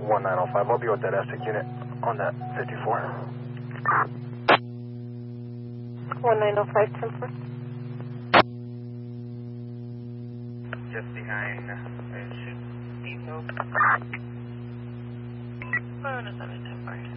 1905. I'll be with that Essex unit on that 54. 1905, 10-4. Just behind Depot. 1907, 10-4.